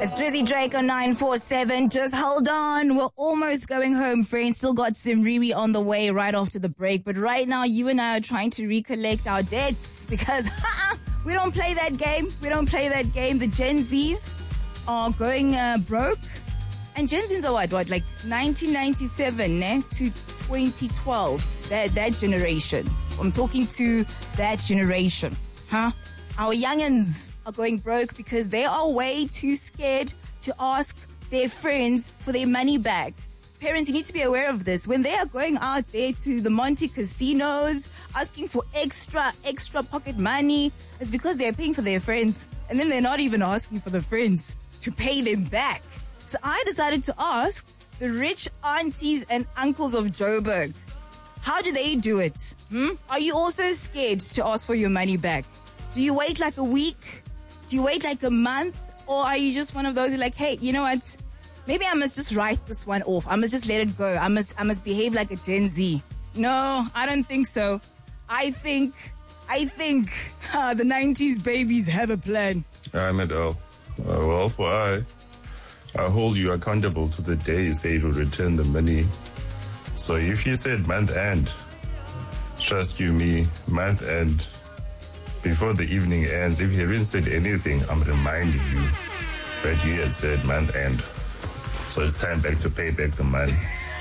It's Drizzy Drake on 947. Just hold on. We're almost going home, friends. Still got some Riri on the way right after the break. But right now, you and I are trying to recollect our debts because we don't play that game. We don't play that game. The Gen Zs are going broke. And Gen Zs are what, like 1997 to 2012. That generation. I'm talking to that generation. Our youngins are going broke because they are way too scared to ask their friends for their money back. Parents, you need to be aware of this. When they are going out there to the Monte casinos, asking for extra pocket money, it's because they're paying for their friends. And then they're not even asking for the friends to pay them back. So I decided to ask the rich aunties and uncles of Joburg, how do they do it? Are you also scared to ask for your money back? Do you wait like a week? Do you wait like a month? Or are you just one of those who are like, hey, you know what? Maybe I must just write this one off. I must just let it go. I must behave like a Gen Z. No, I don't think so. I think the 90s babies have a plan. I'm at all. Well, for I hold you accountable to the day you say you'll return the money. So if you said month end, trust you me, month end, before the evening ends, if you haven't said anything, I'm reminding you that you had said month end. So it's time back to pay back the money.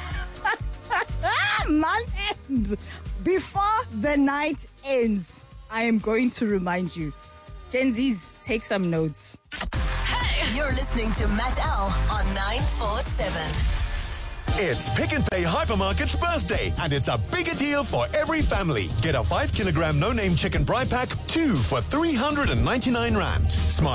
Month end. Before the night ends, I am going to remind you. Gen Zs, take some notes. Hey, you're listening to Matt L on 947. It's Pick n Pay Hypermarket's birthday, and it's a bigger deal for every family. Get a 5 kilogram no-name chicken braai pack, 2 for 399 Rand. Smart